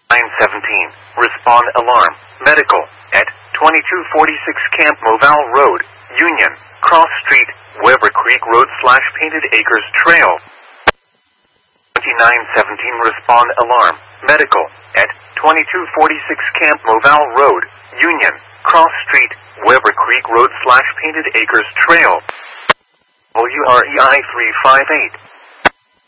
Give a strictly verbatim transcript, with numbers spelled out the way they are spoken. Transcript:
nine seventeen. Respond alarm. Medical. At twenty-two forty-six Camp Moval Road, Union, Cross Street, Weber Creek Road slash Painted Acres Trail. twenty-nine seventeen. Respond alarm. Medical. At twenty-two forty-six Camp Moval Road, Union, Cross Street, Weber Creek Road slash Painted Acres Trail. W R E I three five eight.